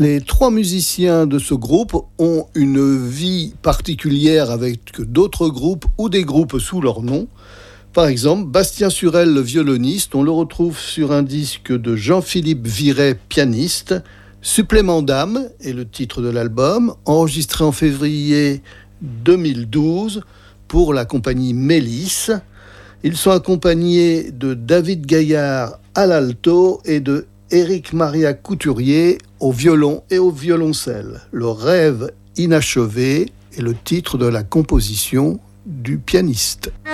Les trois musiciens de ce groupe ont une vie particulière avec d'autres groupes ou des groupes sous leur nom. Par exemple, Bastien Surel, le violoniste, on le retrouve sur un disque de Jean-Philippe Viret, pianiste. Supplément d'âme est le titre de l'album, enregistré en février 2012 pour la compagnie Mélis. Ils sont accompagnés de David Gaillard à l'alto et de Éric Maria Couturier au violon et au violoncelle. Le rêve inachevé est le titre de la composition du pianiste.